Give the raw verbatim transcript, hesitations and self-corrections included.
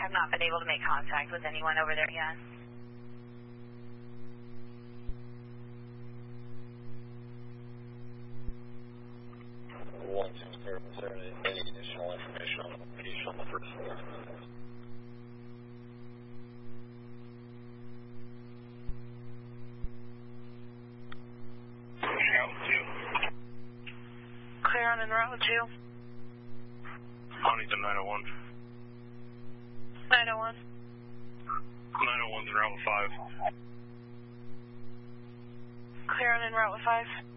have not been able to make contact with anyone over there yet. one two zero, is there any, any additional information on the location on the first floor? Route two. Clear on in route two. Huntington nine oh one. nine oh one. nine oh one's in route five. Clear on in route five.